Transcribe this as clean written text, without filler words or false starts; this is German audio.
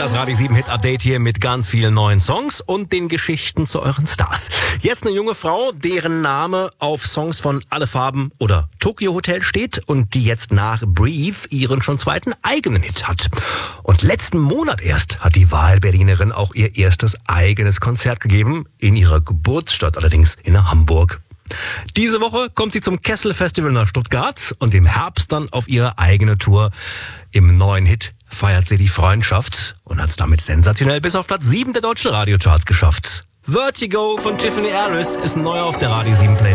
Das Radio 7 Hit Update hier mit ganz vielen neuen Songs und den Geschichten zu euren Stars. Jetzt eine junge Frau, deren Name auf Songs von Alle Farben oder Tokyo Hotel steht und die jetzt nach Breathe ihren schon zweiten eigenen Hit hat. Und letzten Monat erst hat die Wahlberlinerin auch ihr erstes eigenes Konzert gegeben, in ihrer Geburtsstadt allerdings in Hamburg. Diese Woche kommt sie zum Kessel Festival nach Stuttgart und im Herbst dann auf ihre eigene Tour. Im neuen Hit feiert sie die Freundschaft und hat es damit sensationell bis auf Platz 7 der deutschen Radiocharts geschafft. Vertigo von Tiffany Harris ist neu auf der Radio 7 Playlist.